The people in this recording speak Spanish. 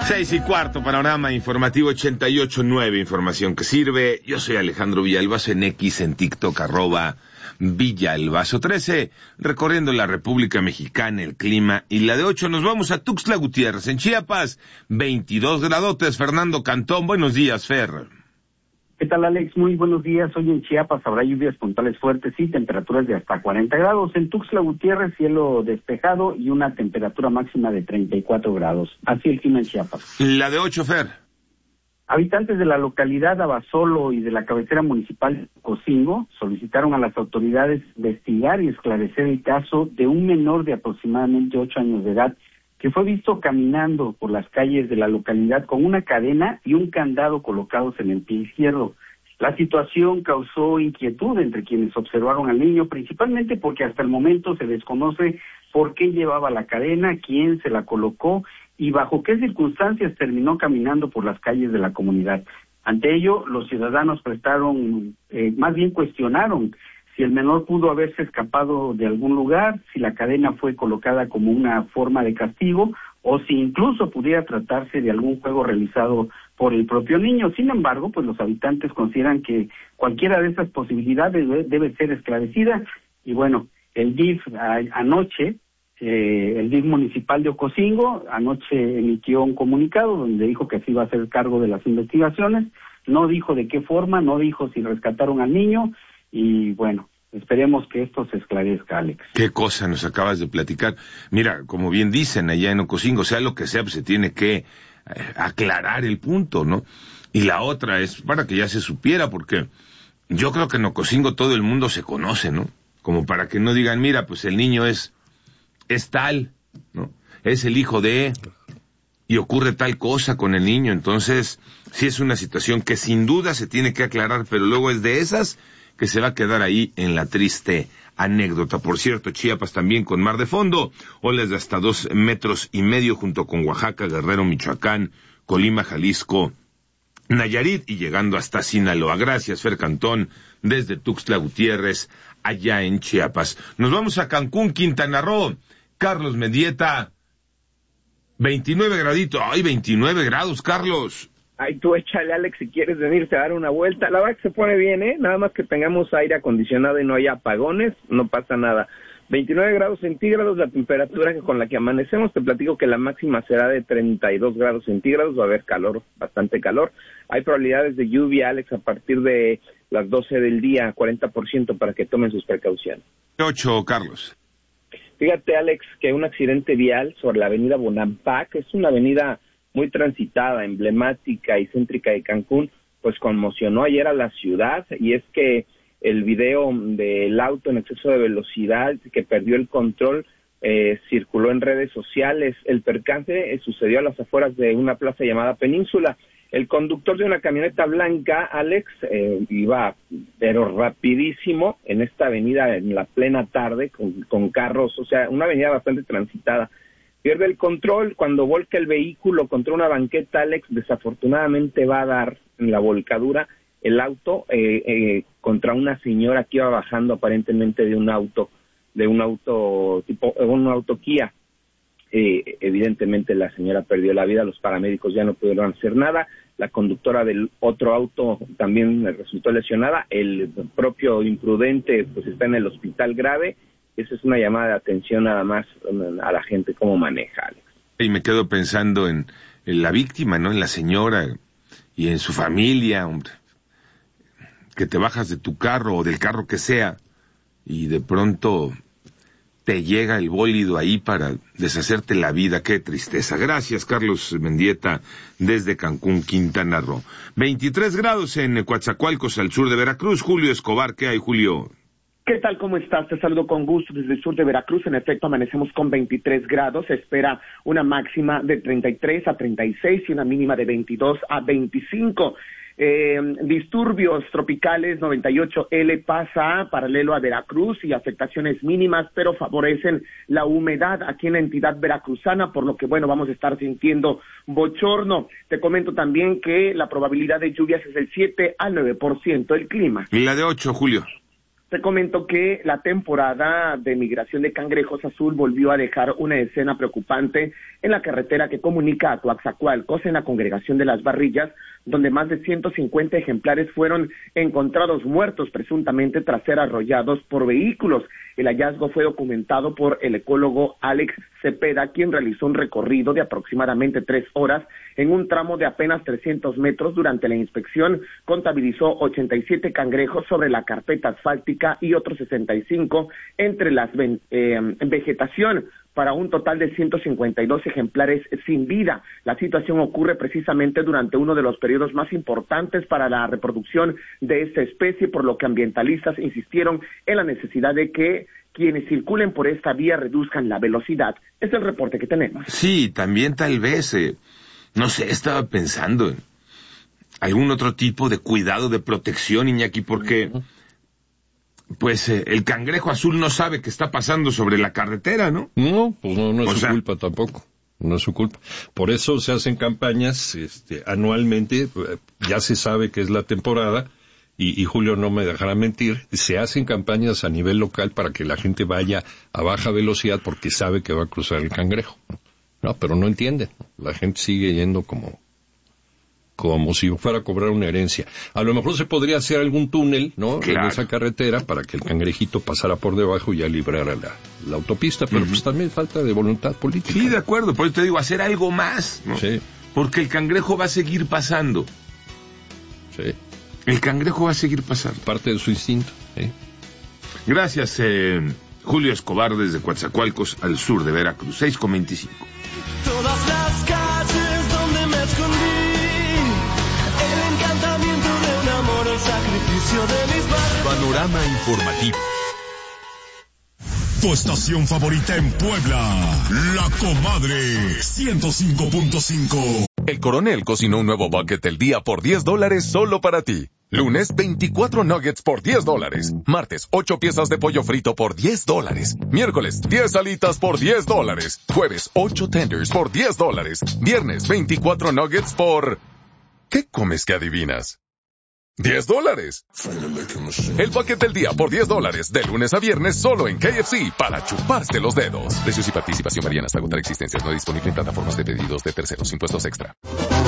6:15, panorama informativo 88.9, información que sirve. Yo soy Alejandro Villalbazo en X, en TikTok, @Villalbazo13, recorriendo la República Mexicana, el clima y la de 8. Nos vamos a Tuxtla Gutiérrez, en Chiapas, 22 gradotes. Fernando Cantón, buenos días, Fer. ¿Qué tal, Alex? Muy buenos días. Hoy en Chiapas habrá lluvias puntuales fuertes y temperaturas de hasta 40 grados. En Tuxtla Gutiérrez, cielo despejado y una temperatura máxima de 34 grados. Así el clima en Chiapas. La de 8, Fer. Habitantes de la localidad Abasolo y de la cabecera municipal Ocosingo solicitaron a las autoridades investigar y esclarecer el caso de un menor de aproximadamente 8 años de edad que fue visto caminando por las calles de la localidad con una cadena y un candado colocados en el pie izquierdo. La situación causó inquietud entre quienes observaron al niño, principalmente porque hasta el momento se desconoce por qué llevaba la cadena, quién se la colocó y bajo qué circunstancias terminó caminando por las calles de la comunidad. Ante ello, los ciudadanos cuestionaron si el menor pudo haberse escapado de algún lugar, si la cadena fue colocada como una forma de castigo o si incluso pudiera tratarse de algún juego realizado por el propio niño. Sin embargo, pues los habitantes consideran que cualquiera de esas posibilidades debe ser esclarecida y bueno, el DIF el DIF municipal de Ocosingo anoche emitió un comunicado donde dijo que se iba a hacer cargo de las investigaciones, no dijo de qué forma, no dijo si rescataron al niño y bueno, esperemos que esto se esclarezca, Alex. Qué cosa nos acabas de platicar. Mira, como bien dicen allá en Ocosingo, sea lo que sea, pues se tiene que aclarar el punto, ¿no? Y la otra es para que ya se supiera, porque yo creo que en Ocosingo todo el mundo se conoce, ¿no? Como para que no digan, mira, pues el niño es tal, ¿no? Es el hijo de, y ocurre tal cosa con el niño. Entonces, sí es una situación que sin duda se tiene que aclarar, pero luego es de esas que se va a quedar ahí en la triste anécdota. Por cierto, Chiapas también con mar de fondo, olas de hasta 2,5 metros junto con Oaxaca, Guerrero, Michoacán, Colima, Jalisco, Nayarit y llegando hasta Sinaloa. Gracias, Fer Cantón, desde Tuxtla Gutiérrez, allá en Chiapas. Nos vamos a Cancún, Quintana Roo. Carlos Mendieta, 29 graditos. ¡Ay, 29 grados, Carlos! Ay, tú échale, Alex, si quieres venirte a dar una vuelta. La verdad que se pone bien, ¿eh? Nada más que tengamos aire acondicionado y no haya apagones, no pasa nada. 29 grados centígrados, la temperatura con la que amanecemos. Te platico que la máxima será de 32 grados centígrados, va a haber calor, bastante calor. Hay probabilidades de lluvia, Alex, a partir de las 12 del día, 40% para que tomen sus precauciones. 8, Carlos. Fíjate, Alex, que un accidente vial sobre la avenida Bonampak, es una avenida muy transitada, emblemática y céntrica de Cancún, pues conmocionó ayer a la ciudad, y es que el video del auto en exceso de velocidad que perdió el control circuló en redes sociales. El percance sucedió a las afueras de una plaza llamada Península. El conductor de una camioneta blanca, Alex, iba pero rapidísimo en esta avenida en la plena tarde con carros, o sea, una avenida bastante transitada. Pierde el control cuando volca el vehículo contra una banqueta, Alex. Desafortunadamente va a dar en la volcadura el auto contra una señora que iba bajando aparentemente de un auto Kia. Evidentemente la señora perdió la vida, los paramédicos ya no pudieron hacer nada, la conductora del otro auto también resultó lesionada, el propio imprudente pues está en el hospital grave. Esa es una llamada de atención nada más a la gente cómo maneja, Alex. Y me quedo pensando en la víctima, ¿no? En la señora y en su familia, hombre. Que te bajas de tu carro o del carro que sea y de pronto te llega el bólido ahí para deshacerte la vida. Qué tristeza. Gracias, Carlos Mendieta, desde Cancún, Quintana Roo. 23 grados en Coatzacoalcos, al sur de Veracruz. Julio Escobar, ¿qué hay, Julio? ¿Qué tal? ¿Cómo estás? Te saludo con gusto desde el sur de Veracruz. En efecto, amanecemos con 23 grados. Se espera una máxima de 33 a 36 y una mínima de 22 a 25. Disturbios tropicales 98L pasa paralelo a Veracruz y afectaciones mínimas, pero favorecen la humedad aquí en la entidad veracruzana, por lo que, bueno, vamos a estar sintiendo bochorno. Te comento también que la probabilidad de lluvias es del 7 al 9%. El clima. Y la de 8, Julio. Te comento que la temporada de migración de cangrejos azul volvió a dejar una escena preocupante en la carretera que comunica a Coaxacualcos, en la congregación de Las Barrillas, donde más de 150 ejemplares fueron encontrados muertos, presuntamente tras ser arrollados por vehículos. El hallazgo fue documentado por el ecólogo Alex Cepeda, quien realizó un recorrido de aproximadamente 3 horas en un tramo de apenas 300 metros. Durante la inspección contabilizó 87 cangrejos sobre la carpeta asfáltica y otros 65 entre la vegetación, para un total de 152 ejemplares sin vida. La situación ocurre precisamente durante uno de los periodos más importantes para la reproducción de esta especie, por lo que ambientalistas insistieron en la necesidad de que quienes circulen por esta vía reduzcan la velocidad. Es el reporte que tenemos. Sí, también tal vez, no sé, estaba pensando en algún otro tipo de cuidado, de protección, Iñaki, porque pues el cangrejo azul no sabe que está pasando sobre la carretera, ¿no? No, pues no es su culpa tampoco. No es su culpa. Por eso se hacen campañas anualmente, ya se sabe que es la temporada, y Julio no me dejará mentir, se hacen campañas a nivel local para que la gente vaya a baja velocidad porque sabe que va a cruzar el cangrejo. No, pero no entienden. La gente sigue yendo como si fuera a cobrar una herencia. A lo mejor se podría hacer algún túnel, ¿no? Claro. En esa carretera para que el cangrejito pasara por debajo y ya librara la autopista, pero pues también falta de voluntad política. Sí, de acuerdo, por eso te digo, hacer algo más, ¿no? Sí. Porque el cangrejo va a seguir pasando. Sí. El cangrejo va a seguir pasando. Parte de su instinto, ¿sí? Gracias, Julio Escobar, desde Coatzacoalcos, al sur de Veracruz, 6:25. Todas las calles donde me escondí, el encantamiento de un amor, el sacrificio de mis manos. Panorama informativo. Tu estación favorita en Puebla, La Comadre 105.5. El Coronel cocinó un nuevo bucket del día por $10 solo para ti. Lunes, 24 nuggets por $10. Martes, 8 piezas de pollo frito por $10. Miércoles, 10 alitas por $10. Jueves, 8 tenders por $10. Viernes, 24 nuggets por... ¿Qué comes que adivinas? $10. El bucket del día por $10, de lunes a viernes solo en KFC, para chuparse los dedos. Precios y participación varían hasta agotar existencias. No disponible en plataformas de pedidos de terceros. Impuestos extra.